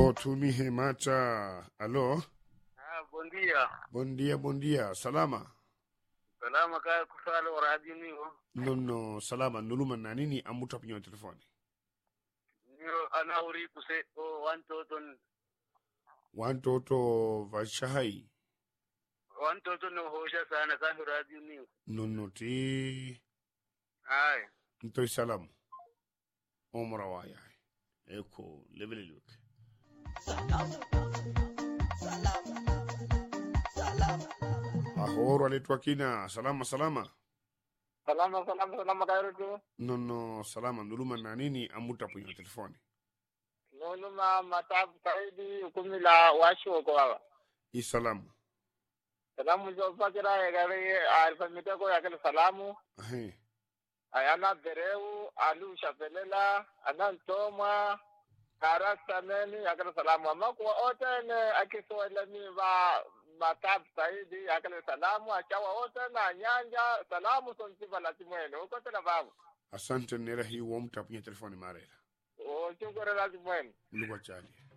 Alô, Tumihe Macha. Alô? Bom dia. Bom dia, bom dia. Salama? Salama ka kusala wa radio niyo. No, salama. Nuluma na nini amuta pinyo telefoni? Niyo anauri kuse o wantoton. Wantoto vashahai. Wantoton no hosha sana ka radio niyo. No, ti. Ay. Ntoi salamu. Omra waya. Eko, level look. Ahoro aletwa kina. Salama. Salama kairo tu. No, salama. Nuluma na nini amuta pinyo telefoni? Nuluma matabu kaidi ukumila washo kwa. Isalamu. Salamu jo pakira ya gari alfamita ko yakal salamu. Ayana bereu alu shapelela anantoma karasa neni yakal salamu amako oten akisoela ni ba matab saidi yakal salamu achawa oten na nyanja salamu sonsiba latimwene uko tena babu. Asante nera hii womta pinyo telefoni marera. O chungore latimwene. Lugwa chali.